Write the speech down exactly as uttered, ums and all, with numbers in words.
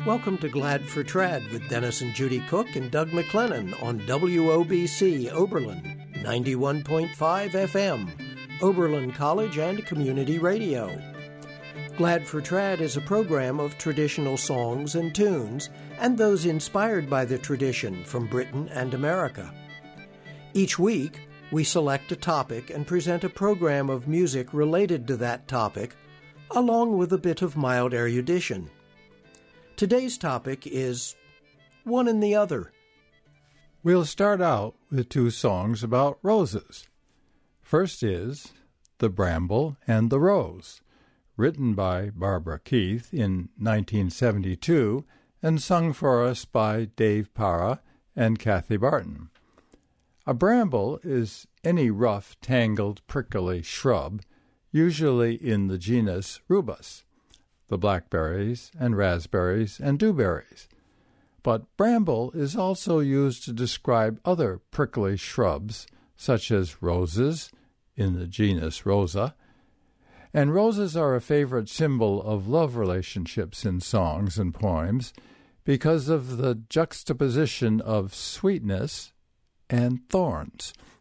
Welcome to Glad for Trad with Dennis and Judy Cook and Doug McLennan on W O B C Oberlin, ninety-one point five F M, Oberlin College and Community Radio. Glad for Trad is a program of traditional songs and tunes and those inspired by the tradition from Britain and America. Each week, we select a topic and present a program of music related to that topic, along with a bit of mild erudition. Today's topic is one and the other. We'll start out with two songs about roses. First is The Bramble and the Rose, written by Barbara Keith in nineteen seventy-two and sung for us by Dave Para and Kathy Barton. A bramble is any rough, tangled, prickly shrub, usually in the genus Rubus, the blackberries and raspberries and dewberries. But bramble is also used to describe other prickly shrubs, such as roses, in the genus Rosa, and roses are a favorite symbol of love relationships in songs and poems because of the juxtaposition of sweetness and thorns.